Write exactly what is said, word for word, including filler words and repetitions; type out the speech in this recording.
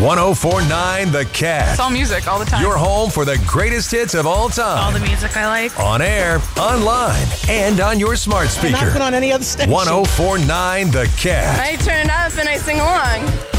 one oh four point nine The Cat. It's all music all the time. Your home for the greatest hits of all time. All the music I like. On air, online, and on your smart speaker. Not on any other station. one oh four point nine The Cat. I turn it up and I sing along.